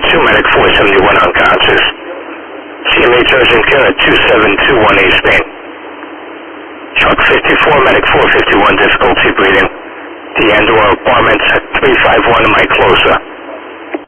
2, medic 471 unconscious. CMH urgent care at 2721 East Main. Truck 54, medic 451, difficulty breathing. The Andor apartments at 351 Mike Closer.